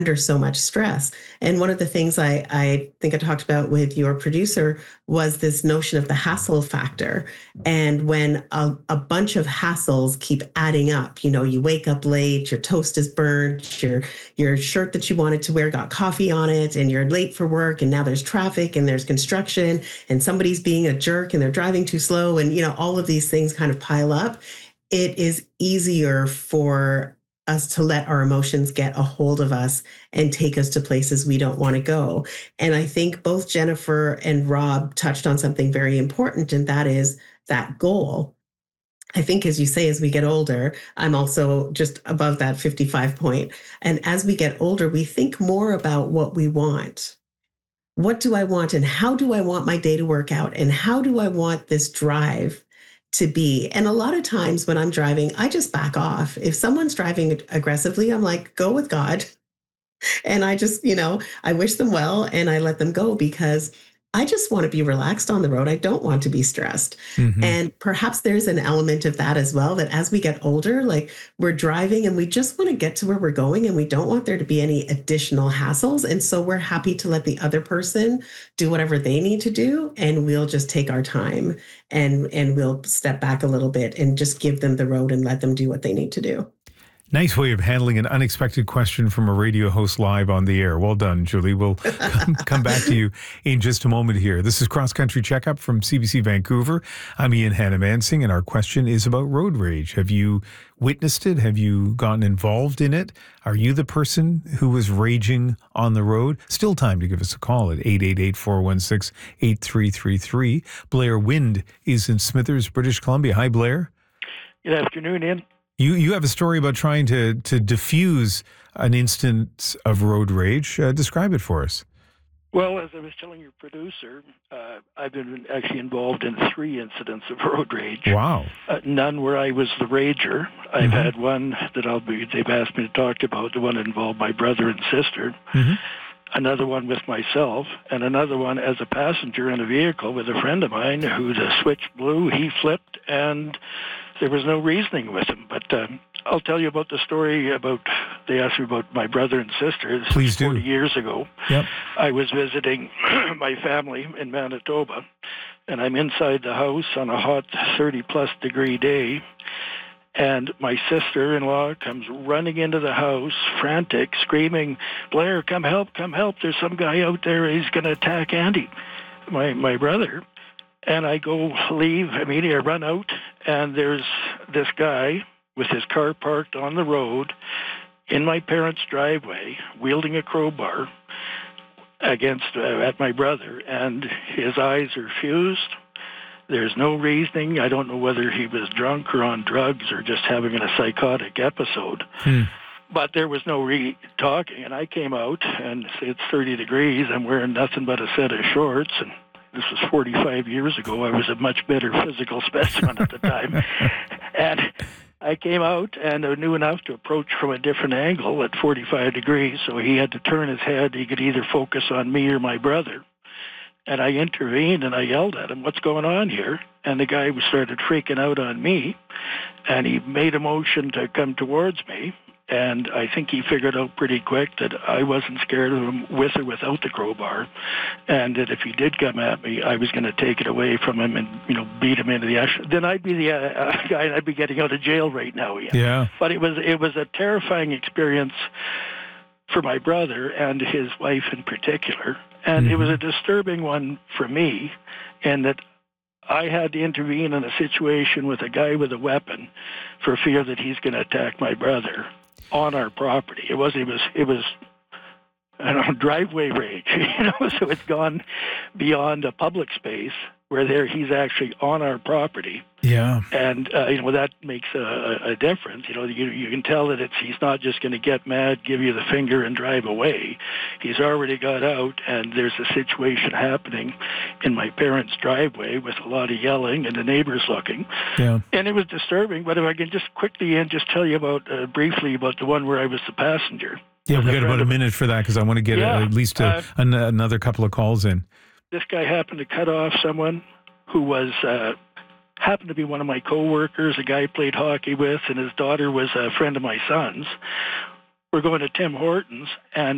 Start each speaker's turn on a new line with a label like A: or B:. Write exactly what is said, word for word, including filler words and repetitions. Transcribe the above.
A: under so much stress. And one of the things I, I think I talked about with your producer was this notion of the hassle factor. And when a, a bunch of hassles keep adding up, you know, you wake up late, your toast is burnt, your your shirt that you wanted to wear got coffee on it, and you're late for work, and now there's traffic and there's construction, and somebody's being a jerk and they're driving too slow, and you know, all of these things kind of pile up. It is easier for us to let our emotions get a hold of us and take us to places we don't want to go. And I think both Jennifer and Rob touched on something very important, and that is that goal. I think, as you say, as we get older, I'm also just above that fifty-five point. And as we get older, we think more about what we want. What do I want, and how do I want my day to work out, and how do I want this drive to be? And a lot of times when I'm driving, I just back off. If someone's driving aggressively, I'm like, go with God. And I just, you know, I wish them well and I let them go, because I just want to be relaxed on the road. I don't want to be stressed. Mm-hmm. And perhaps there's an element of that as well, that as we get older, like we're driving and we just want to get to where we're going, and we don't want there to be any additional hassles. And so we're happy to let the other person do whatever they need to do. And we'll just take our time and, and we'll step back a little bit and just give them the road and let them do what they need to do.
B: Nice way of handling an unexpected question from a radio host live on the air. Well done, Julie. We'll come, come back to you in just a moment here. This is Cross Country Checkup from C B C Vancouver. I'm Ian Hannah-Mansing, and our question is about road rage. Have you witnessed it? Have you gotten involved in it? Are you the person who was raging on the road? Still time to give us a call at eight eight eight, four one six, eight three three three. Blair Wind is in Smithers, British Columbia. Hi, Blair.
C: Good afternoon, Ian.
B: You you have a story about trying to, to diffuse an instance of road rage. Uh, describe it for us.
C: Well, as I was telling your producer, uh, I've been actually involved in three incidents of road rage.
B: Wow.
C: Uh, none where I was the rager. I've mm-hmm. had one that I'll be, they've asked me to talk about, the one that involved my brother and sister. Mm-hmm. Another one with myself, and another one as a passenger in a vehicle with a friend of mine who the switch blew, he flipped, and there was no reasoning with him. But um, I'll tell you about the story about, they asked me about my brother and sister. This
B: Please
C: was forty
B: do.
C: years ago.
B: Yep.
C: I was visiting my family in Manitoba, and I'm inside the house on a hot thirty-plus degree day, and my sister-in-law comes running into the house, frantic, screaming, "Blair, come help, come help. There's some guy out there. He's going to attack Andy," my my brother. And I go leave immediately. I run out, and there's this guy with his car parked on the road in my parents' driveway, wielding a crowbar against uh, at my brother, and his eyes are fused. There's no reasoning. I don't know whether he was drunk or on drugs or just having a psychotic episode. Hmm. But there was no re-talking, and I came out, and it's thirty degrees. I'm wearing nothing but a set of shorts, and this was forty-five years ago. I was a much better physical specimen at the time. And I came out, and I knew enough to approach from a different angle at forty-five degrees, so he had to turn his head. He could either focus on me or my brother. And I intervened, and I yelled at him, "What's going on here?" And the guy started freaking out on me, and he made a motion to come towards me. And I think he figured out pretty quick that I wasn't scared of him with or without the crowbar, and that if he did come at me, I was going to take it away from him and, you know, beat him into the ash. Then I'd be the uh, guy, and I'd be getting out of jail right now. Yeah.
B: yeah.
C: But it was it was a terrifying experience for my brother and his wife in particular, and mm-hmm. it was a disturbing one for me, in that I had to intervene in a situation with a guy with a weapon for fear that he's going to attack my brother on our property. It was, it was, it was, I don't know, driveway rage, you know, so it's gone beyond a public space where there he's actually on our property.
B: Yeah.
C: And, uh, you know, that makes a, a difference. You know, you, you can tell that it's, he's not just going to get mad, give you the finger, and drive away. He's already got out, and there's a situation happening in my parents' driveway with a lot of yelling and the neighbors looking. Yeah. And it was disturbing, but if I can just quickly and just tell you about, uh, briefly about the one where I was the passenger.
B: Yeah, we got about a minute for that, because I want to get
C: yeah,
B: a, at least a,
C: uh,
B: an, another couple of calls in.
C: This guy happened to cut off someone who was uh, happened to be one of my coworkers, a guy I played hockey with, and his daughter was a friend of my son's. We're going to Tim Hortons, and